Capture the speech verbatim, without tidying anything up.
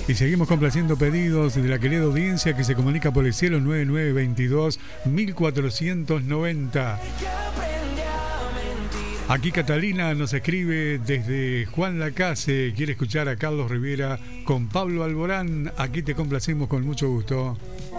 Y seguimos complaciendo pedidos de la querida audiencia que se comunica por el cielo nueve nueve dos dos, mil cuatrocientos noventa. Aquí Catalina nos escribe desde Juan Lacase, quiere escuchar a Carlos Rivera con Pablo Alborán. Aquí te complacemos con mucho gusto.